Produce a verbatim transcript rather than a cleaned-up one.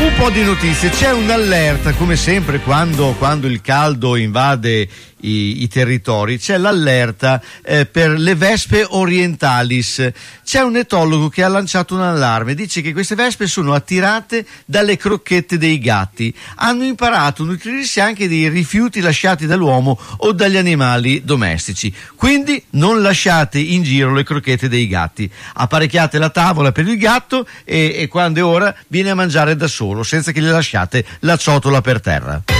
Un po' di notizie, c'è un'allerta come sempre quando, quando il caldo invade i, i territori, c'è l'allerta eh, per le vespe orientalis. C'è un etologo che ha lanciato un allarme, dice che queste vespe sono attirate dalle crocchette dei gatti, hanno imparato a nutrirsi anche dei rifiuti lasciati dall'uomo o dagli animali domestici, quindi non lasciate in giro le crocchette dei gatti, apparecchiate la tavola per il gatto e, e quando è ora viene a mangiare da solo senza che gli lasciate la ciotola per terra.